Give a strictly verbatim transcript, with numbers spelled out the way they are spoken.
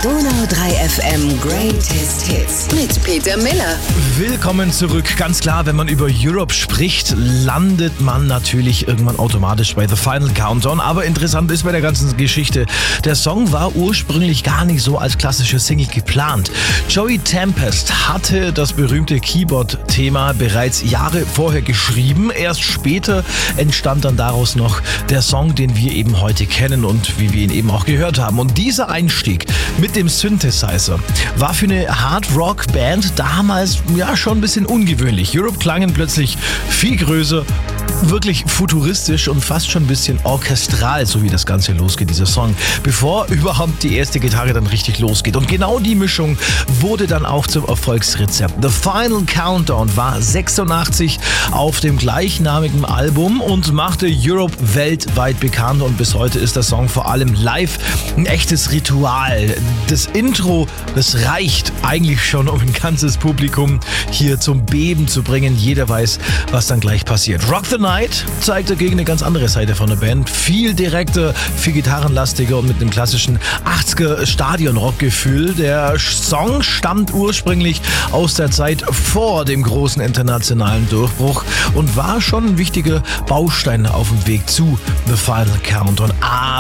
Donau drei F M Greatest Hits mit Peter Miller. Willkommen zurück. Ganz klar, wenn man über Europe spricht, landet man natürlich irgendwann automatisch bei The Final Countdown. Aber interessant ist bei der ganzen Geschichte, der Song war ursprünglich gar nicht so als klassische Single geplant. Joey Tempest hatte das berühmte Keyboard-Thema bereits Jahre vorher geschrieben. Erst später entstand dann daraus noch der Song, den wir eben heute kennen und wie wir ihn eben auch gehört haben. Und dieser Einstieg mit dem Synthesizer war für eine Hard-Rock-Band damals ja schon ein bisschen ungewöhnlich. Europe klangen plötzlich viel größer, wirklich futuristisch und fast schon ein bisschen orchestral, so wie das Ganze losgeht, dieser Song, bevor überhaupt die erste Gitarre dann richtig losgeht. Und genau die Mischung wurde dann auch zum Erfolgsrezept. The Final Countdown war sechsundachtzig auf dem gleichnamigen Album und machte Europe weltweit bekannt, und bis heute ist der Song vor allem live ein echtes Ritual. Das Intro, das reicht eigentlich schon, um ein ganzes Publikum hier zum Beben zu bringen. Jeder weiß, was dann gleich passiert. Rock the Night zeigt dagegen eine ganz andere Seite von der Band. Viel direkter, viel gitarrenlastiger und mit einem klassischen achtziger Stadion-Rock-Gefühl. Der Song stammt ursprünglich aus der Zeit vor dem großen internationalen Durchbruch und war schon ein wichtiger Baustein auf dem Weg zu The Final Countdown.